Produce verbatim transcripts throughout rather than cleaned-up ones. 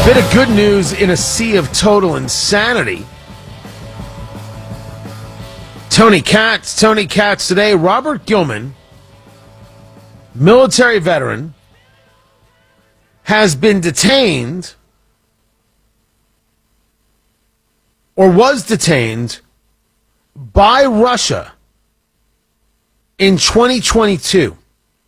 Bit of good news in a sea of total insanity. Tony Katz, Tony Katz today. Robert Gilman, military veteran, has been detained or was detained by Russia in twenty twenty-two.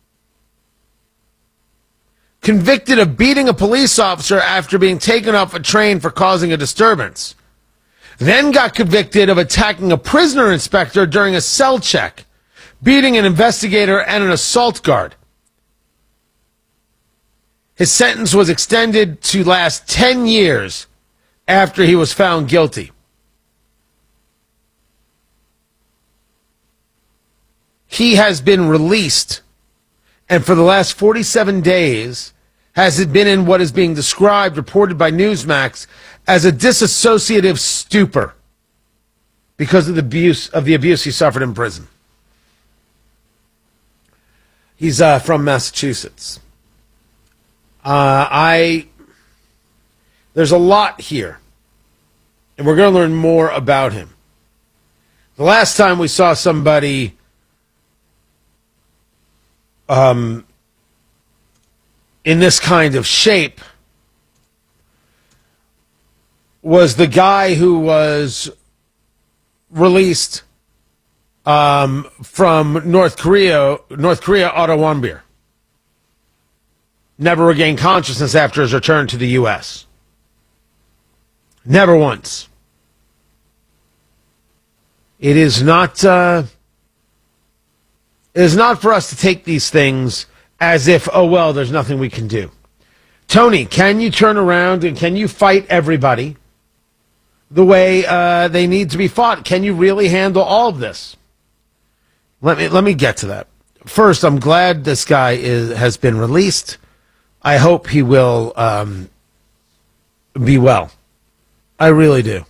Convicted of beating a police officer after being taken off a train for causing a disturbance. Then got convicted of attacking a prisoner inspector during a cell check, beating an investigator and an assault guard. His sentence was extended to last ten years after he was found guilty. He has been released, and for the last forty-seven days has it been in what is being described, reported by Newsmax, as a dissociative stupor because of the abuse of the abuse he suffered in prison. He's uh, from Massachusetts. Uh, I there's a lot here, and we're going to learn more about him. The last time we saw somebody um, in this kind of shape was the guy who was released um, from North Korea, North Korea, Otto Warmbier. Never regained consciousness after his return to the U S. Never once. It is not, uh, it is not for us to take these things as if, oh, well, there's nothing we can do. Tony, can you turn around and can you fight everybody the way uh, they need to be fought? Can you really handle all of this? Let me let me get to that. First, I'm glad this guy is has been released. I hope he will um, be well. I really do.